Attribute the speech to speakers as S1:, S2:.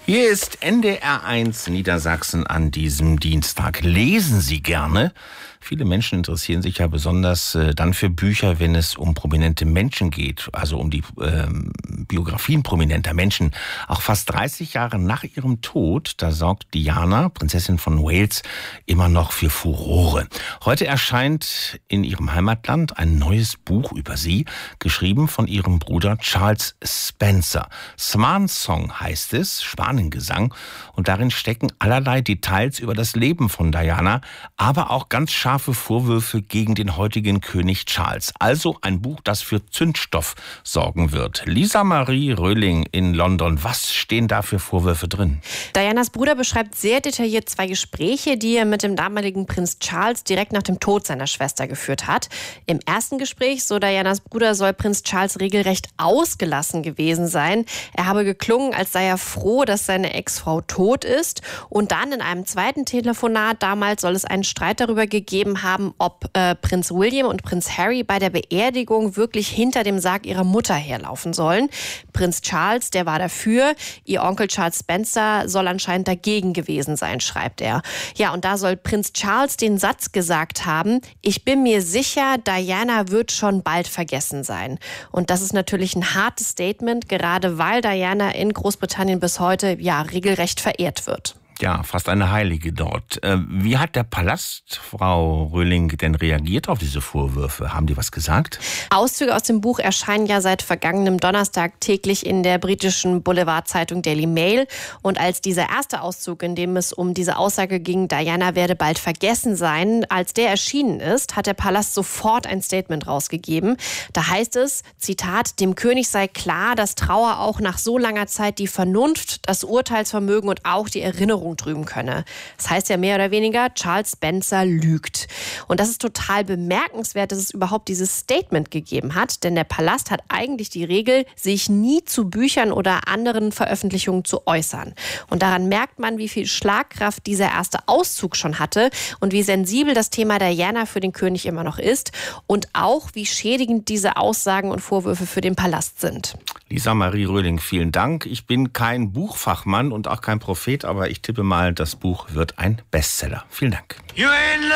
S1: Hier ist NDR1 Niedersachsen an diesem Dienstag. Lesen Sie gerne? Viele Menschen interessieren sich ja besonders dann für Bücher, wenn es um prominente Menschen geht, also um die Biografien prominenter Menschen. Auch fast 30 Jahre nach ihrem Tod, da sorgt Diana, Prinzessin von Wales, immer noch für Furore. Heute erscheint in ihrem Heimatland ein neues Buch über sie, geschrieben von ihrem Bruder Charles Spencer. Swan Song heißt es, Schwanengesang, und darin stecken allerlei Details über das Leben von Diana, aber auch ganz scharfe Vorwürfe gegen den heutigen König Charles. Also ein Buch, das für Zündstoff sorgen wird. Lisa Marie Röhling in London. Was stehen da für Vorwürfe drin?
S2: Dianas Bruder beschreibt sehr detailliert 2 Gespräche, die er mit dem damaligen Prinz Charles direkt nach dem Tod seiner Schwester geführt hat. Im ersten Gespräch, so Dianas Bruder, soll Prinz Charles regelrecht ausgelassen gewesen sein. Er habe geklungen, als sei er froh, dass seine Ex-Frau tot ist. Und dann in einem zweiten Telefonat damals soll es einen Streit darüber gegeben haben, ob Prinz William und Prinz Harry bei der Beerdigung wirklich hinter dem Sarg ihrer Mutter herlaufen sollen. Prinz Charles, der war dafür. Ihr Onkel Charles Spencer soll anscheinend dagegen gewesen sein, schreibt er. Ja, und da soll Prinz Charles den Satz gesagt haben: Ich bin mir sicher, Diana wird schon bald vergessen sein. Und das ist natürlich ein hartes Statement, gerade weil Diana in Großbritannien bis heute ja regelrecht verehrt wird.
S1: Ja, fast eine Heilige dort. Wie hat der Palast, Frau Röhling, denn reagiert auf diese Vorwürfe? Haben die was gesagt?
S2: Auszüge aus dem Buch erscheinen ja seit vergangenem Donnerstag täglich in der britischen Boulevardzeitung Daily Mail. Und als dieser erste Auszug, in dem es um diese Aussage ging, Diana werde bald vergessen sein, als der erschienen ist, hat der Palast sofort ein Statement rausgegeben. Da heißt es, Zitat, dem König sei klar, dass Trauer auch nach so langer Zeit die Vernunft, das Urteilsvermögen und auch die Erinnerung trüben könne. Das heißt ja mehr oder weniger, Charles Spencer lügt. Und das ist total bemerkenswert, dass es überhaupt dieses Statement gegeben hat, denn der Palast hat eigentlich die Regel, sich nie zu Büchern oder anderen Veröffentlichungen zu äußern. Und daran merkt man, wie viel Schlagkraft dieser erste Auszug schon hatte und wie sensibel das Thema Diana für den König immer noch ist und auch, wie schädigend diese Aussagen und Vorwürfe für den Palast sind.
S1: Lisa Marie Röhling, vielen Dank. Ich bin kein Buchfachmann und auch kein Prophet, aber ich tippe mal, das Buch wird ein Bestseller. Vielen Dank.